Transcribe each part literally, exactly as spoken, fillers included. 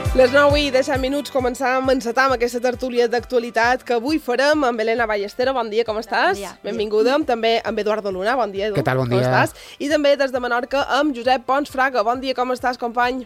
Les nou i disset minuts començàvem a encetar amb aquesta tertúlia d'actualitat que avui farem amb Elena Ballestero. Bon dia, com estàs? Bon dia. Benvinguda. També amb Eduardo Luna. Bon dia, Edu. Què tal? Bon dia. Com estàs? I també des de Menorca amb Josep Pons Fraga. Bon dia, com estàs, company?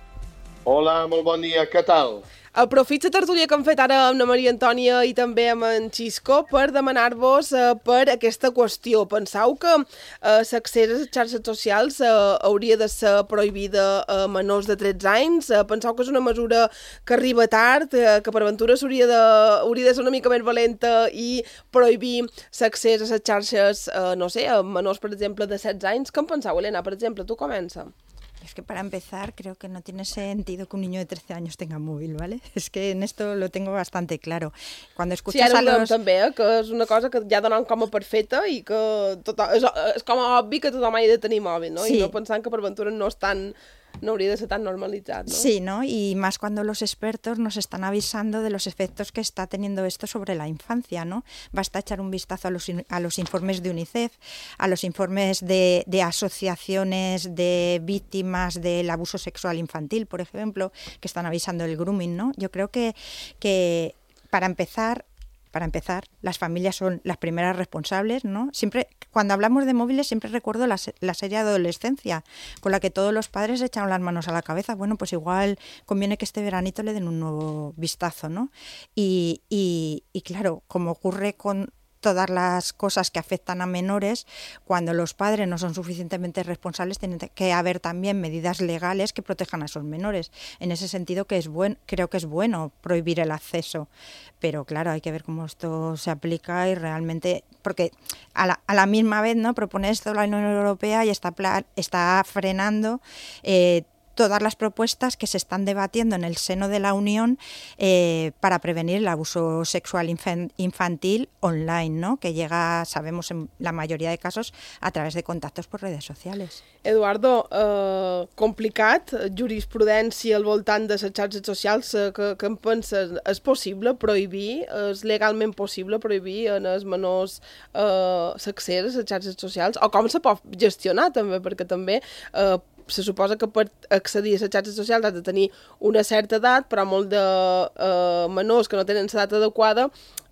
Hola, molt bon dia. Què tal? Aprofito la tertúlia que hem fet ara amb la Maria Antònia i també amb en Xisco per demanar-vos eh, per aquesta qüestió. Penseu que eh, l'accés a les xarxes socials eh, hauria de ser prohibida a menors de tretze anys? Eh, penseu que és una mesura que arriba tard, eh, que per aventura s'hauria de, hauria de ser una mica més valenta i prohibir l'accés a les xarxes, eh, no sé, a menors, per exemple, de setze anys? Què en penseu, Elena? Per exemple, tu comença. Es que para empezar creo que no tiene sentido que un niño de trece años tenga móvil, ¿vale? Es que en esto lo tengo bastante claro. Cuando escuchas sí, a los... també, eh, que és una cosa que ja donen com a perfecta i que tothom, és, és com a obvi que tothom ha de tenir mòbil, no? Sí. I no pensant que per ventura no és tan... no hauria de ser tan normalitzat, ¿no? Sí, ¿no? Y más cuando los expertos nos están avisando de los efectos que está teniendo esto sobre la infancia, ¿no? Basta echar un vistazo a los, a los informes de UNICEF, a los informes de, de asociaciones de víctimas del abuso sexual infantil, por ejemplo, que están avisando del grooming, ¿no? Yo creo que, que para empezar... Para empezar, las familias son las primeras responsables, ¿no? Siempre, cuando hablamos de móviles, siempre recuerdo la, la serie de adolescencia, con la que todos los padres echaron las manos a la cabeza. Bueno, pues igual conviene que este veranito le den un nuevo vistazo, ¿no? Y, y, y claro, como ocurre con todas las cosas que afectan a menores, cuando los padres no son suficientemente responsables, tiene que haber también medidas legales que protejan a esos menores. En ese sentido, que es buen, creo que es bueno prohibir el acceso, pero claro, hay que ver cómo esto se aplica y realmente, porque a la, a la misma vez, ¿no?, propone esto la Unión Europea y está, está frenando eh, todas las propuestas que se están debatiendo en el seno de la Unión eh, para prevenir el abuso sexual infantil online, ¿no?, que llega, sabemos, en la mayoría de casos a través de contactos por redes sociales. Eduardo, eh, complicat, jurisprudència al voltant de les xarxes socials, eh, que, que em penses, és possible prohibir, és legalment possible prohibir en els menors eh, l'accés a les xarxes socials? O com se pot gestionar també, perquè també eh, se suposa que per accedir a les xarxes socials has de tenir una certa edat, però molt de eh, menors que no tenen l'edat adequada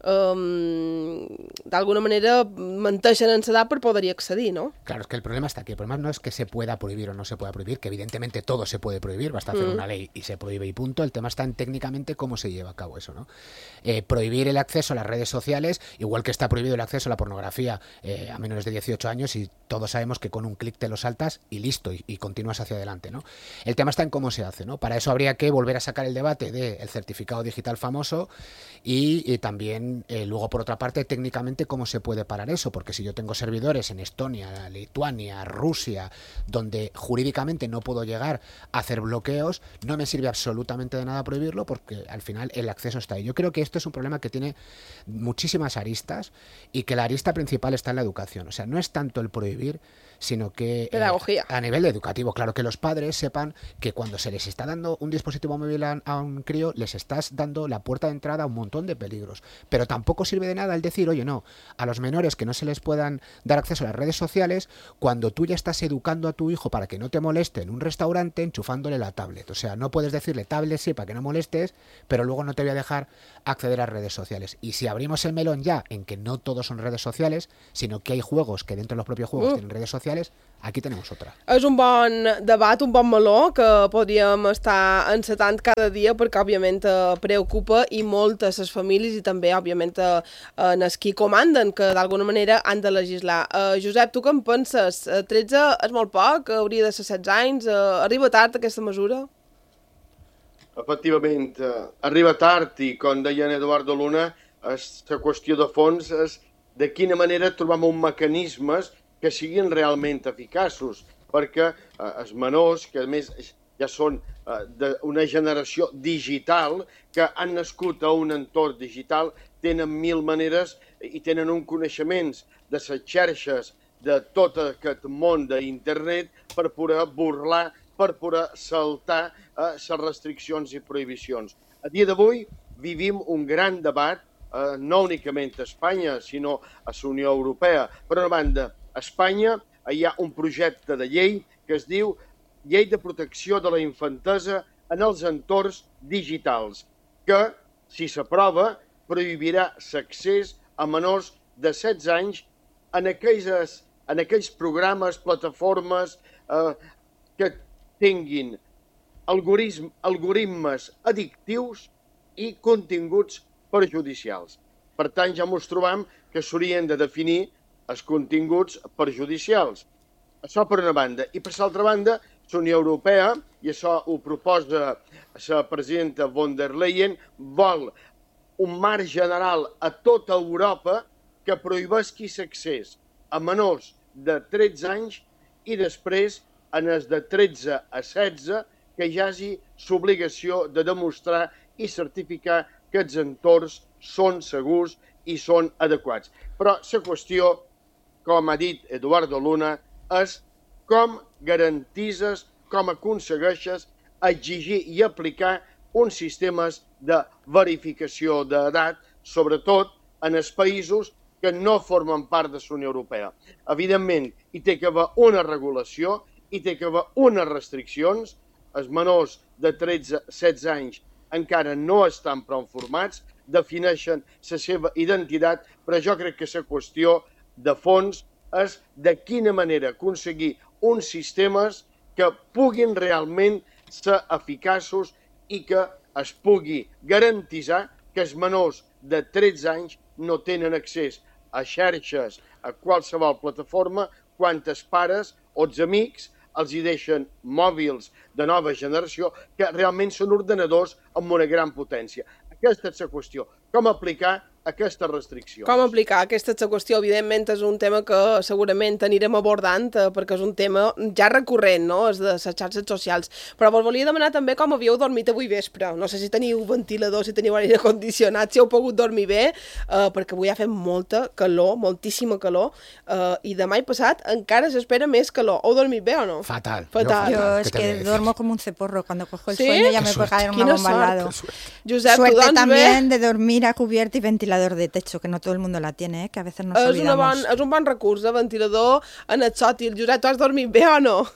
Um, d'alguna manera menteixen en l'edat per poder-hi accedir, ¿no? Claro, es que el problema está aquí. El problema no es que se pueda prohibir o no se pueda prohibir, que evidentemente todo se puede prohibir, basta hacer mm. una ley y se prohíbe y punto. El tema está en técnicamente cómo se lleva a cabo eso, ¿no? Eh, prohibir el acceso a las redes sociales, igual que está prohibido el acceso a la pornografía eh, a menores de dieciocho años, y todos sabemos que con un clic te lo saltas y listo, y, y continúas hacia adelante, ¿no? El tema está en cómo se hace, ¿no? Para eso habría que volver a sacar el debate del certificado digital famoso y, y también eh, luego por otra parte técnicamente cómo se puede parar eso, porque si yo tengo servidores en Estonia, Lituania, Rusia, donde jurídicamente no puedo llegar a hacer bloqueos, no me sirve absolutamente de nada prohibirlo, porque al final el acceso está ahí. Yo creo que esto es un problema que tiene muchísimas aristas y que la arista principal está en la educación. O sea, no es tanto el prohibir, sino que pedagogía. Eh, a nivel educativo, claro, que los padres sepan que cuando se les está dando un dispositivo móvil a, a un crío, les estás dando la puerta de entrada a un montón de peligros, pero tampoco sirve de nada el decir, oye, no, a los menores que no se les puedan dar acceso a las redes sociales cuando tú ya estás educando a tu hijo para que no te moleste en un restaurante enchufándole la tablet. O sea, no puedes decirle tablet sí para que no molestes, pero luego no te voy a dejar acceder a redes sociales. Y si abrimos el melón ya en que no todos son redes sociales, sino que hay juegos que dentro de los propios juegos uh. tienen redes sociales, aquí tenemos otra. És un bon debat, un bon meló que podríem estar encetant cada dia perquè, òbviament, preocupa i molt a les famílies i també, òbviament, en els qui comanden, que d'alguna manera han de legislar. Uh, Josep, tu què en penses? Uh, tretze és molt poc? Hauria de ser setze anys? Uh, arriba tard aquesta mesura? Efectivament, uh, arriba tard i, com deia en Eduardo Luna, la qüestió de fons és de quina manera trobem uns mecanismes que siguin realment eficaços, perquè eh, els menors, que a més ja són eh, d'una generació digital, que han nascut a un entorn digital, tenen mil maneres i tenen un coneixement de les xarxes, de tot aquest món d'internet, per poder burlar, per poder saltar eh, les restriccions i prohibicions. A dia d'avui vivim un gran debat, eh, no únicament a Espanya, sinó a la Unió Europea. Per una banda, a Espanya hi ha un projecte de llei que es diu Llei de Protecció de la Infantesa en els entorns digitals, que, si s'aprova, prohibirà l'accés a menors de setze anys en aquells, en aquells programes, plataformes eh, que tinguin algoritm, algoritmes addictius i continguts perjudicials. Per tant, ja ens trobam que s'haurien de definir els continguts perjudicials. Això per una banda. I per l'altra banda, la Unió Europea, i això ho proposa la presidenta von der Leyen, vol un marc general a tota Europa que prohibeixi l'accés a menors de tretze anys i després, en els de tretze a setze, que hi hagi l'obligació de demostrar i certificar que els entorns són segurs i són adequats. Però la qüestió, com ha dit Eduardo Luna, és com garantises, com aconsegueixes exigir i aplicar uns sistemes de verificació d'edat, sobretot en els països que no formen part de la Unió Europea. Evidentment, hi té que haver una regulació, hi té que haver unes restriccions. Els menors de tretze a setze anys encara no estan prou formats, defineixen la seva identitat, però jo crec que la qüestió de fons és de quina manera aconseguir uns sistemes que puguin realment ser eficaços i que es pugui garantitzar que els menors de tretze anys no tenen accés a xarxes, a qualsevol plataforma, quan els pares o els amics els hi deixen mòbils de nova generació que realment són ordenadors amb una gran potència. Aquesta és la qüestió. Com aplicar aquestes restriccions? Com aplicar? Aquesta és la qüestió. Evidentment és un tema que segurament anirem abordant eh, perquè és un tema ja recurrent, no?, és de les xarxes socials. Però vos volia demanar també com havíeu dormit avui vespre. No sé si teniu ventilador, si teniu aire condicionat, si heu pogut dormir bé, eh, perquè avui ha fet molta calor, moltíssima calor, eh, i demà i passat encara s'espera més calor. Heu dormit bé o no? Fatal. Fatal. Yo es que duermo como un ceporro. Cuando cojo el ¿Sí? sueño ya Qué me puede caer una Quina bomba al sort. lado. Josep, Suerte tu doncs también bé? de dormir a cubierta y ventilador de techo, que no todo el mundo la tiene, ¿eh? Que a veces nos És, una olvidamos. bon, és un bon recurs, de ventilador en el sòtil. Josep, tu has dormit bé o no?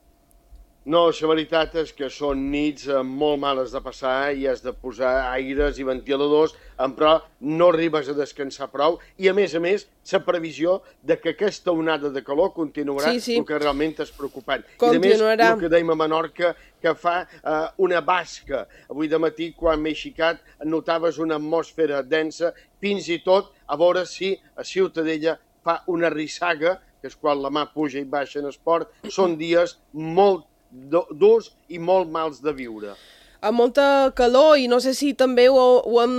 No, la veritat és que són nits molt males de passar i has de posar aires i ventiladors, però no arribes a descansar prou i, a més a més, la previsió de que aquesta onada de calor continuarà, sí, sí. el que realment és preocupant. Continuarà. I, a més, el que dèiem a Menorca, que fa eh, una basca. Avui de matí, quan m'he aixecat, notaves una atmosfera densa, fins i tot a veure si a Ciutadella fa una rissaga, que és quan la mà puja i baixa en esport. Són dies molt durs i molt mals de viure. Amb molta calor, i no sé si també ho, ho hem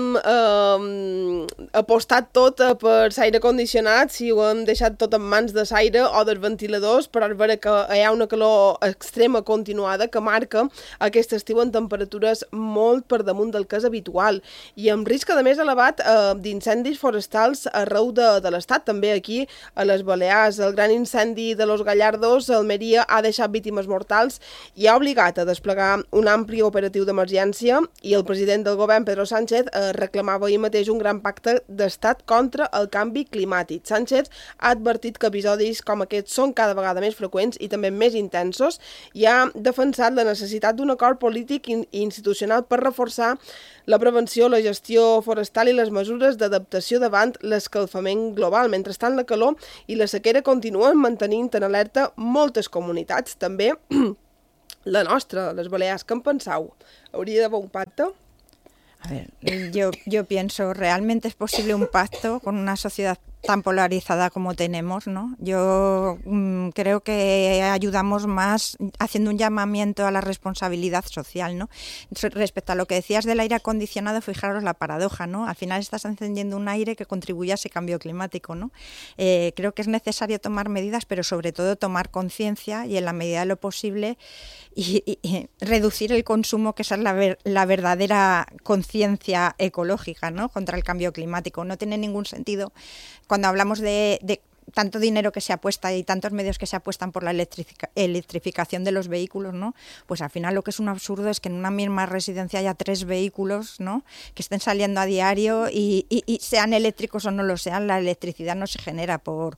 eh, apostat tot per l'aire condicionat, si ho hem deixat tot en mans de l'aire o dels ventiladors, però és vera que hi ha una calor extrema continuada que marca aquest estiu en temperatures molt per damunt del que és habitual i amb risc de més elevat eh, d'incendis forestals arreu de, de l'estat, també aquí a les Balears. El gran incendi de Los Gallardos a Almeria ha deixat víctimes mortals i ha obligat a desplegar un ampli operatiu d'emergència i el president del govern, Pedro Sánchez, eh, reclamava ahir mateix un gran pacte d'estat contra el canvi climàtic. Sánchez ha advertit que episodis com aquests són cada vegada més freqüents i també més intensos i ha defensat la necessitat d'un acord polític i institucional per reforçar la prevenció, la gestió forestal i les mesures d'adaptació davant l'escalfament global. Mentrestant, la calor i la sequera continuen mantenint en alerta moltes comunitats, també la nostra, les Balears. ¿Qué en penseu? ¿Hauria d'haver un pacte? A ver, yo, yo pienso, ¿realmente es posible un pacto con una sociedad tan polarizada como tenemos, ¿no? Yo mmm, creo que ayudamos más haciendo un llamamiento a la responsabilidad social, ¿no? Respecto a lo que decías del aire acondicionado, fijaros la paradoja, ¿no? Al final estás encendiendo un aire que contribuye a ese cambio climático, ¿no? Eh, creo que es necesario tomar medidas, pero sobre todo tomar conciencia y en la medida de lo posible y, y, y reducir el consumo, que esa es la, ver, la verdadera conciencia ecológica, ¿no? Contra el cambio climático. No tiene ningún sentido cuando hablamos de, de tanto dinero que se apuesta y tantos medios que se apuestan por la electrific- electrificación de los vehículos, ¿no? Pues al final lo que es un absurdo es que en una misma residencia haya tres vehículos, ¿no? Que estén saliendo a diario y, y, y sean eléctricos o no lo sean, la electricidad no se genera por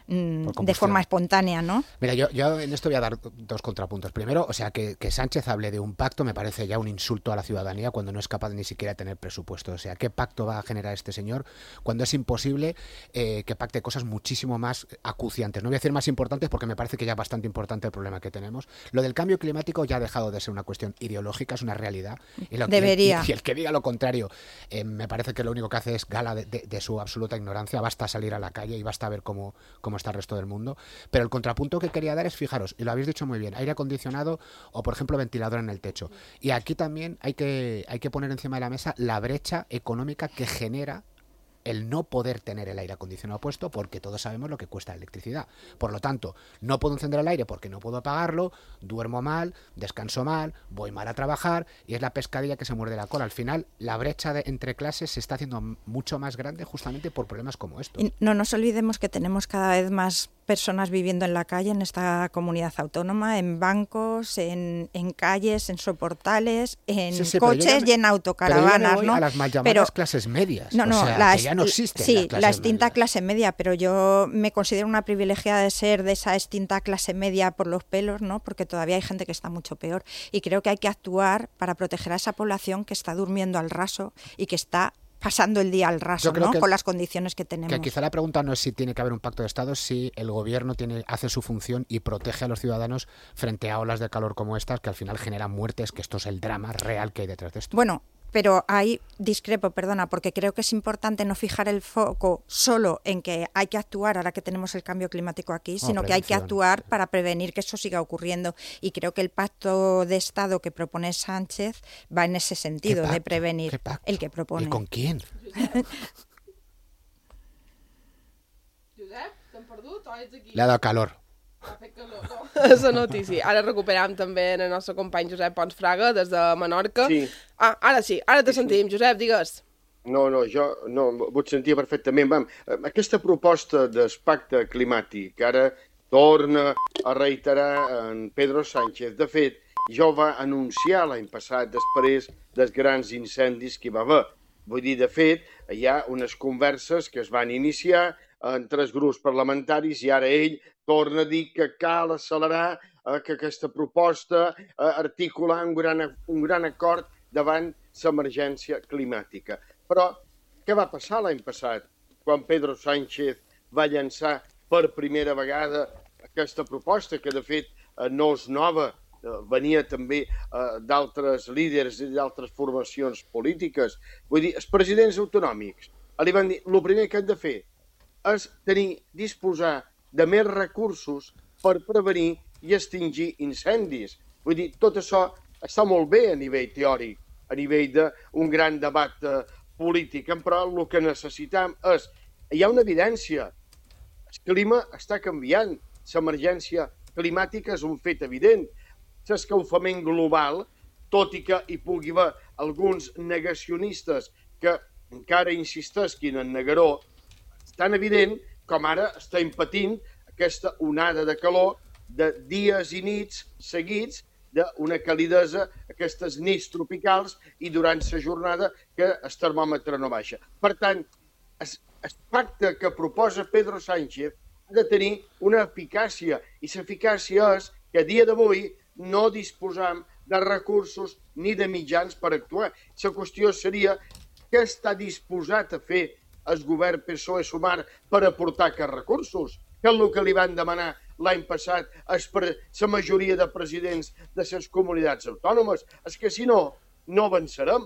de forma espontánea, ¿no? Mira, yo, yo en esto voy a dar dos contrapuntos. Primero, o sea, que, que Sánchez hable de un pacto me parece ya un insulto a la ciudadanía cuando no es capaz ni siquiera de tener presupuesto. O sea, ¿qué pacto va a generar este señor cuando es imposible eh, que pacte cosas muchísimo más acuciantes? No voy a decir más importantes porque me parece que ya es bastante importante el problema que tenemos. Lo del cambio climático ya ha dejado de ser una cuestión ideológica, es una realidad. Y lo Debería. Que, y el que diga lo contrario, eh, me parece que lo único que hace es gala de, de, de su absoluta ignorancia. Basta salir a la calle y basta ver cómo, cómo está el resto del mundo. Pero el contrapunto que quería dar es, fijaros, y lo habéis dicho muy bien, aire acondicionado o, por ejemplo, ventilador en el techo. Y aquí también hay que, hay que poner encima de la mesa la brecha económica que genera el no poder tener el aire acondicionado puesto, porque todos sabemos lo que cuesta la electricidad. Por lo tanto, no puedo encender el aire porque no puedo apagarlo, duermo mal, descanso mal, voy mal a trabajar, y es la pescadilla que se muerde la cola. Al final, la brecha de, entre clases se está haciendo mucho más grande justamente por problemas como estos. Y no nos olvidemos que tenemos cada vez más personas viviendo en la calle en esta comunidad autónoma, en bancos, en, en calles, en soportales, en sí, sí, coches me, y en autocaravanas, pero yo me voy ¿no? a las mal llamadas pero, clases medias. No, no, o sea, la, que ya no existen sí, las la extinta medias. clase media, pero yo me considero una privilegiada de ser de esa extinta clase media por los pelos, ¿no? Porque todavía hay gente que está mucho peor y creo que hay que actuar para proteger a esa población que está durmiendo al raso y que está pasando el día al raso, ¿no? Que, con las condiciones que tenemos. Que quizá la pregunta no es si tiene que haber un pacto de Estado, si el gobierno tiene, hace su función y protege a los ciudadanos frente a olas de calor como estas, que al final generan muertes, que esto es el drama real que hay detrás de esto. Bueno, pero ahí discrepo, perdona, porque creo que es importante no fijar el foco solo en que hay que actuar ahora que tenemos el cambio climático aquí, sino que hay que actuar para prevenir que eso siga ocurriendo. Y creo que el pacto de Estado que propone Sánchez va en ese sentido, de prevenir. El que propone. ¿Y con quién? Josep, t'hem perdut o ets aquí? Le ha dado calor. La notícia. Ara recuperam també el nostre company Josep Pons Fraga des de Menorca. Sí. Ah, ara sí, ara te sí, sentim. Sí. Josep, digues. No, no, jo no, vos sentia perfectament. Vam, aquesta proposta del pacte climàtic ara torna a reiterar en Pedro Sánchez. De fet, jo va anunciar l'any passat després dels grans incendis que hi va haver. Vull dir, de fet, hi ha unes converses que es van iniciar entre els grups parlamentaris i ara ell torna a dir que cal accelerar eh, que aquesta proposta eh, articular un gran, un gran acord davant l'emergència climàtica. Però què va passar l'any passat quan Pedro Sánchez va llançar per primera vegada aquesta proposta, que de fet eh, no és nova, eh, venia també eh, d'altres líders i d'altres formacions polítiques. Vull dir, els presidents autonòmics li van dir, el primer que han de fer és tenir, disposar de més recursos per prevenir i extingir incendis. Vull dir, tot això està molt bé a nivell teòric, a nivell d'un gran debat eh, polític, però el que necessitem és... Hi ha una evidència. El clima està canviant. L'emergència climàtica és un fet evident. L'escalfament global, tot i que hi pugui haver alguns negacionistes que encara insisteixin en negar-ho, tan evident com ara estem patint aquesta onada de calor de dies i nits seguits d'una calidesa, aquestes nits tropicals i durant la jornada que el termòmetre no baixa. Per tant, el, el pacte que proposa Pedro Sánchez ha de tenir una eficàcia i l'eficàcia és que a dia d'avui no disposam de recursos ni de mitjans per actuar. La qüestió seria què està disposat a fer el govern P S O E-Sumar per aportar aquests recursos, que és el que li van demanar l'any passat la majoria de presidents de les comunitats autònomes. És que si no, no avançarem.